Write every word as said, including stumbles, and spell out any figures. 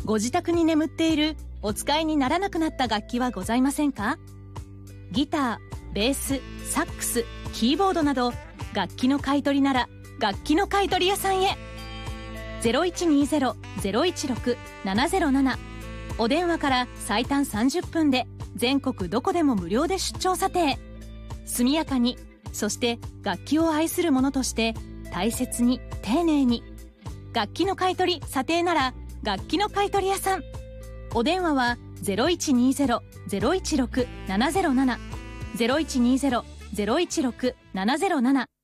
ご自宅に眠っているお使いにならなくなった楽器はございませんか？ギター、ベース、サックス、キーボードなど楽器の買い取りなら楽器の買い取り屋さんへ。 ゼロいちにゼロ ゼロいちろく ななゼロなな お電話から最短さんじゅっぷんで全国どこでも無料で出張査定。速やかに、そして楽器を愛する者として大切に丁寧に。楽器の買い取り査定なら楽器の買い取り屋さん。お電話は ゼロいちにゼロ ゼロいちろく ななゼロなな ゼロいちにゼロ ゼロいちろく ななゼロなな